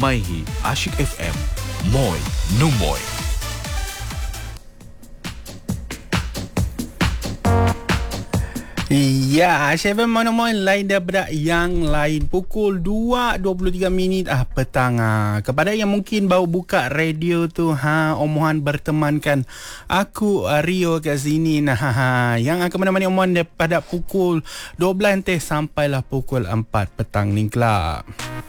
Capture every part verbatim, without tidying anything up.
Maihi Ashik F M, Moi Numoy. Ya, Syed Monomoy lain daripada yang lain. Pukul dua dua puluh tiga minit ah petang. Ah. Kepada yang mungkin baru buka radio tu, ha, Omohan bertemankan aku, Rio, kat sini. Nah, ha, ha, yang akan menemani Omohan daripada pukul dua belas teh sampailah pukul empat petang ni kelak.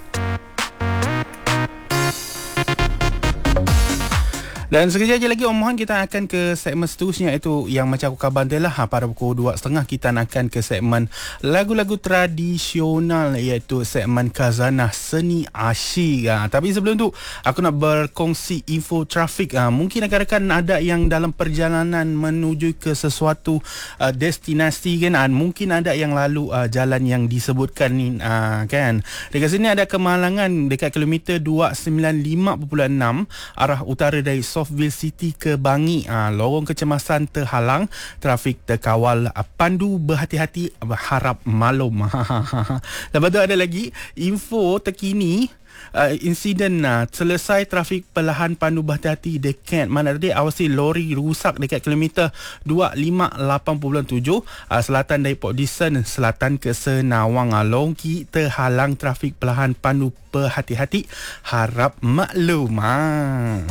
Dan sekejap je lagi Omohan kita akan ke segmen seterusnya, iaitu yang macam aku kabar tadi lah, pada pukul dua tiga puluh kita akan ke segmen lagu-lagu tradisional, iaitu segmen Khazanah Seni Asyik. Ha, tapi sebelum tu aku nak berkongsi info trafik. Ha, mungkin rakan-rakan ada yang dalam perjalanan menuju ke sesuatu uh, destinasi kan, ha, mungkin ada yang lalu uh, jalan yang disebutkan ni, uh, kan. Dekat sini ada kemalangan dekat kilometer dua sembilan lima perpuluhan enam arah utara dari Softville City ke Bangi. Ha, lorong kecemasan terhalang, trafik terkawal, pandu berhati-hati, harap maklum. Lepas tu ada lagi info terkini. Uh, insiden uh, selesai trafik perlahan pandu berhati-hati dekat mana tadi, awasi lori rusak dekat kilometer dua lima lapan tujuh uh, selatan dari Port Dickson selatan ke Senawang. Uh, longki terhalang, trafik perlahan pandu berhati-hati, harap maklum. uh.